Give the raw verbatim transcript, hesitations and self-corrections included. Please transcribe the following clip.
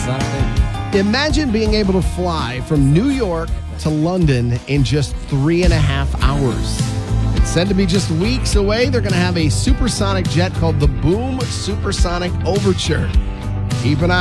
It's not a big. Imagine being able to fly from New York to London in just three and a half hours. It's said to be just weeks away. They're going to have a supersonic jet called the Boom Supersonic Overture. Keep an eye